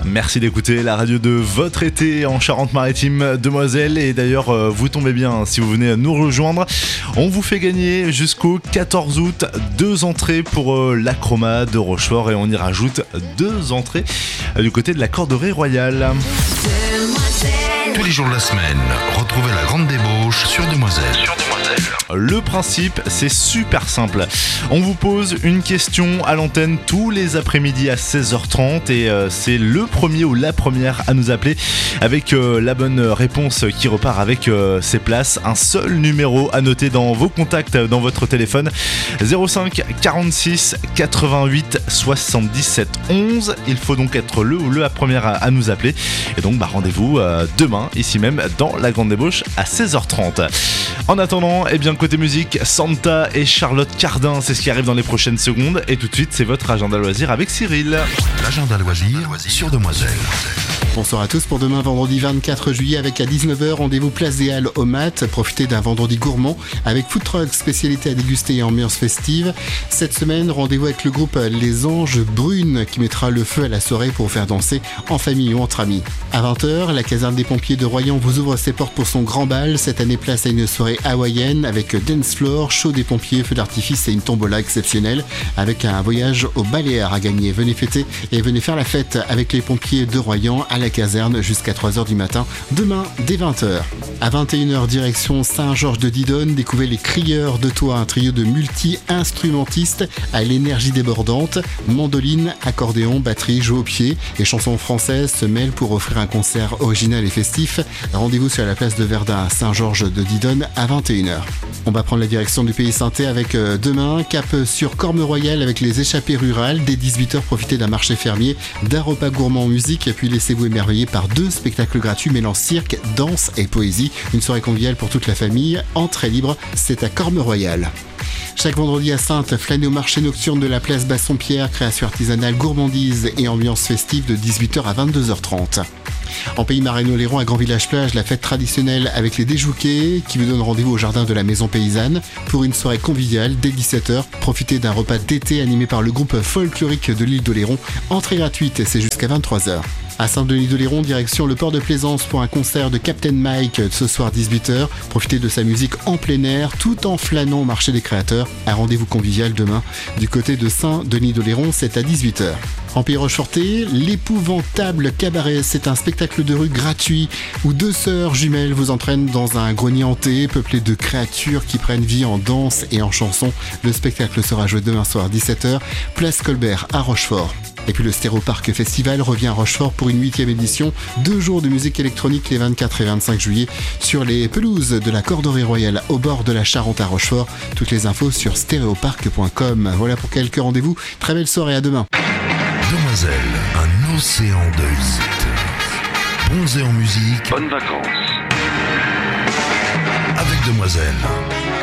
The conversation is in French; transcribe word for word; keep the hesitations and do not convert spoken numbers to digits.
Merci d'écouter la radio de votre été en Charente-Maritime, demoiselles. Et d'ailleurs, vous tombez bien si vous venez nous rejoindre. On vous fait gagner jusqu'au quatorze août deux entrées pour l'Acroma de Rochefort et on y rajoute deux entrées du côté de la Corderie Royale. Tous les jours de la semaine, retrouvez la grande débauche sur Demoiselle. Sur Demoiselle. Le principe, c'est super simple. On vous pose une question à l'antenne tous les après-midi à seize heures trente et euh, c'est le premier ou la première à nous appeler avec euh, la bonne réponse qui repart avec euh, ses places. Un seul numéro à noter dans vos contacts dans votre téléphone, zéro cinq quarante-six quatre-vingt-huit soixante-dix-sept onze. Il faut donc être le ou la première à, à nous appeler. Et donc bah, rendez-vous euh, demain, ici même dans la Grande Débauche à seize heures trente. En attendant, eh bien côté musique, Santa et Charlotte Cardin, c'est ce qui arrive dans les prochaines secondes. Et tout de suite, c'est votre agenda loisir avec Cyril. L'agenda loisir sur Demoiselle. Bonsoir à tous pour demain vendredi vingt-quatre juillet avec à dix-neuf heures rendez-vous place des Halles au Mat. Profitez d'un vendredi gourmand avec food truck, spécialité à déguster et ambiance festive. Cette semaine, rendez-vous avec le groupe Les Anges Brunes qui mettra le feu à la soirée pour vous faire danser en famille ou entre amis. À vingt heures, la caserne des pompiers de Royan vous ouvre ses portes pour son grand bal. Cette année, place à une soirée hawaïenne avec dance floor, show des pompiers, feux d'artifice et une tombola exceptionnelle avec un voyage aux Baléares à gagner. Venez fêter et venez faire la fête avec les pompiers de Royan à la caserne jusqu'à trois heures du matin, demain dès vingt heures. À vingt et une heures, direction Saint-Georges de Didonne, découvrez les Crieurs de Toit, un trio de multi-instrumentistes à l'énergie débordante. Mandoline, accordéon, batterie, jeu au pied et chansons françaises se mêlent pour offrir un concert original et festif. Rendez-vous sur la place de Verdun à Saint-Georges de Didonne à vingt et une heures. On va prendre la direction du Pays Saintais avec euh, demain, cap sur Corme-Royal avec les échappées rurales. Dès dix-huit heures, profitez d'un marché fermier, d'un repas gourmand en musique et puis laissez-vous émerveiller par deux spectacles gratuits mêlant cirque, danse et poésie. Une soirée conviviale pour toute la famille, entrée libre, c'est à Corme-Royal. Chaque vendredi à Saintes, flânez au marché nocturne de la place Basson-Pierre, création artisanale, gourmandise et ambiance festive de dix-huit heures à vingt-deux heures trente. En Pays Marais-Oléron à Grand Village Plage, la fête traditionnelle avec les déjouquets qui vous donne rendez-vous au jardin de la Maison Paysanne pour une soirée conviviale dès dix-sept heures. Profitez d'un repas d'été animé par le groupe folklorique de l'île d'Oléron. Entrée gratuite, c'est jusqu'à vingt-trois heures. À Saint-Denis-d'Oléron, direction le port de Plaisance pour un concert de Captain Mike ce soir dix-huit heures. Profitez de sa musique en plein air tout en flânant au marché des créateurs. Un rendez-vous convivial demain du côté de Saint-Denis-d'Oléron, c'est à dix-huit heures. En Pays Rochefortais, l'épouvantable cabaret, c'est un spectacle de rue gratuit où deux sœurs jumelles vous entraînent dans un grenier hanté peuplé de créatures qui prennent vie en danse et en chanson. Le spectacle sera joué demain soir dix-sept heures, place Colbert à Rochefort. Et puis le Stéréoparc Festival revient à Rochefort pour une huitième édition. Deux jours de musique électronique les vingt-quatre et vingt-cinq juillet sur les pelouses de la Corderie Royale au bord de la Charente à Rochefort. Toutes les infos sur stéréoparc point com. Voilà pour quelques rendez-vous. Très belle soirée, à demain. Demoiselle, un océan de hits. Bronzé en musique. Bonnes vacances. Avec Demoiselle.